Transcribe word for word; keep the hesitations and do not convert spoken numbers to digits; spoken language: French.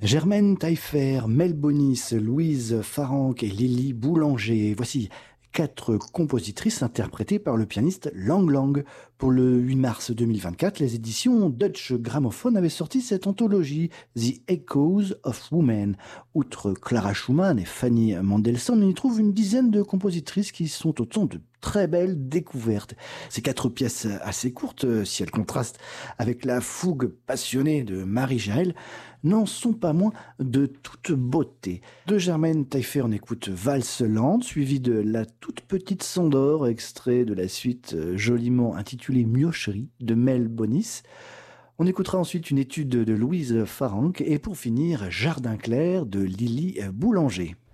Germaine Taillefer, Mel Bonis, Louise Farrenc et Lily Boulanger. Voici quatre compositrices interprétées par le pianiste Lang Lang. Pour le huit mars deux mille vingt-quatre, les éditions Dutch Gramophone avaient sorti cette anthologie, The Echoes of Women. Outre Clara Schumann et Fanny Mendelssohn, on y trouve une dizaine de compositrices qui sont autant de très belles découvertes. Ces quatre pièces assez courtes, si elles contrastent avec la fougue passionnée de Marie Jaël, n'en sont pas moins de toute beauté. De Germaine Taillefer, on écoute Valse lente, suivie de La toute petite Sandor, extrait de la suite joliment intitulée Miocherie de Mel Bonis. On écoutera ensuite une étude de Louise Farrenc et pour finir Jardin clair de Lily Boulanger.